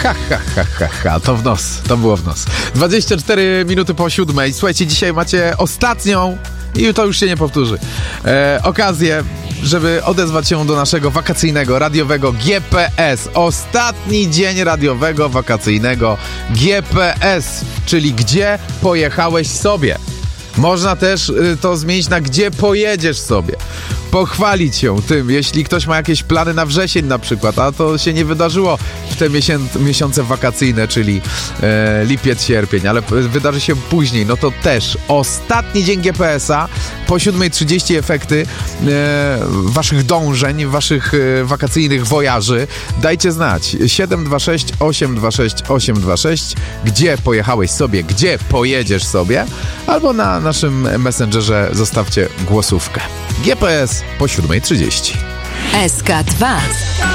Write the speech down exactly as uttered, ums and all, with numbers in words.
Ha, ha, ha, ha, ha, to w nos, to było w nos. dwadzieścia cztery minuty po siódmej. Słuchajcie, dzisiaj macie ostatnią, i to już się nie powtórzy, e, okazję, żeby odezwać się do naszego wakacyjnego, radiowego G P S. Ostatni dzień radiowego, wakacyjnego G P S, czyli gdzie pojechałeś sobie. Można też y, to zmienić na gdzie pojedziesz sobie. Pochwalić się tym, jeśli ktoś ma jakieś plany na wrzesień na przykład, a to się nie wydarzyło w te miesiąc, miesiące wakacyjne, czyli e, lipiec, sierpień, ale wydarzy się później, no to też ostatni dzień G P S-a, po siódmej trzydzieści efekty e, waszych dążeń, waszych e, wakacyjnych wojaży. Dajcie znać. siedem dwa sześć osiem dwa sześć osiem dwa sześć, gdzie pojechałeś sobie, gdzie pojedziesz sobie, albo na naszym messengerze zostawcie głosówkę. G P S po siódmej trzydzieści. S K dwa.